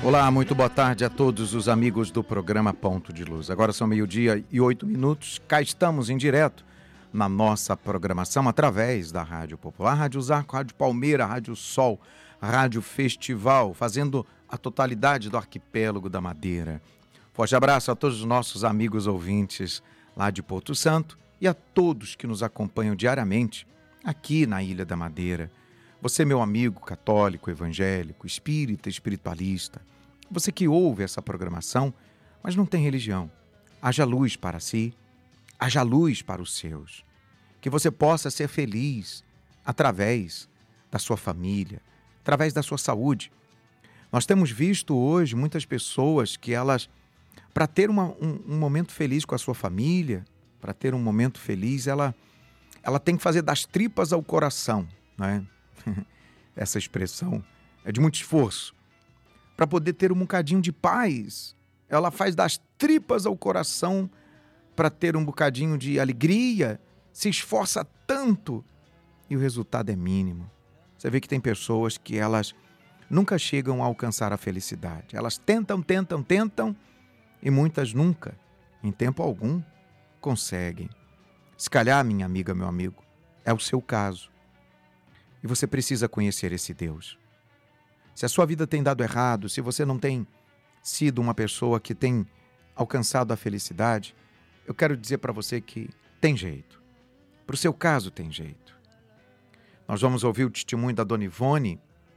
Olá, muito boa tarde a todos os amigos do programa Ponto de Luz. Agora são 12:08. Cá estamos em direto na nossa programação através da Rádio Popular, Rádio Zarco, Rádio Palmeira, Rádio Sol, Rádio Festival, fazendo a totalidade do arquipélago da Madeira. Forte abraço a todos os nossos amigos ouvintes lá de Porto Santo e a todos que nos acompanham diariamente aqui na Ilha da Madeira. Você, meu amigo católico, evangélico, espírita, espiritualista, você que ouve essa programação, mas não tem religião, haja luz para si, haja luz para os seus. Que você possa ser feliz através da sua família, através da sua saúde. Nós temos visto hoje muitas pessoas que elas, para ter um momento feliz com a sua família, para ter um momento feliz, ela tem que fazer das tripas ao coração, né? Essa expressão é de muito esforço. Para poder ter um bocadinho de paz, ela faz das tripas ao coração para ter um bocadinho de alegria, se esforça tanto e o resultado é mínimo. Você vê que tem pessoas que elas nunca chegam a alcançar a felicidade. Elas tentam e muitas nunca, em tempo algum, conseguem. Se calhar, minha amiga, meu amigo, é o seu caso. E você precisa conhecer esse Deus. Se a sua vida tem dado errado, se você não tem sido uma pessoa que tem alcançado a felicidade, eu quero dizer para você que tem jeito. Para o seu caso tem jeito. Nós vamos ouvir o testemunho da Dona Ivone,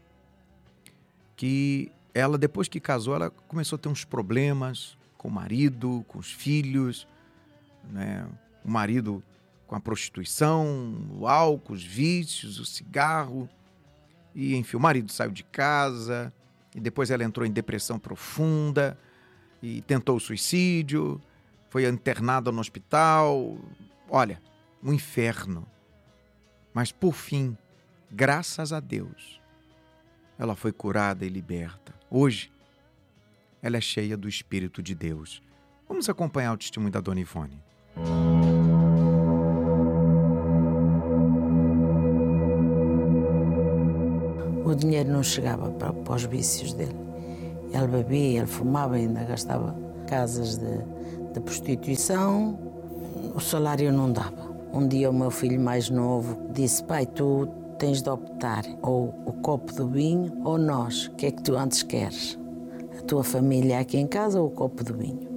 que ela, depois que casou, ela começou a ter uns problemas com o marido, com os filhos, né? O marido com a prostituição, o álcool, os vícios, o cigarro. E, enfim, o marido saiu de casa e depois ela entrou em depressão profunda e tentou o suicídio, foi internada no hospital. Olha, um inferno. Mas, por fim, graças a Deus, ela foi curada e liberta. Hoje, ela é cheia do Espírito de Deus. Vamos acompanhar o testemunho da Dona Ivone. O dinheiro não chegava para os vícios dele. Ele bebia, ele fumava, ainda gastava casas de prostituição. O salário não dava. Um dia o meu filho mais novo disse: pai, tu tens de optar ou o copo do vinho ou nós. O que é que tu antes queres? A tua família aqui em casa ou o copo do vinho?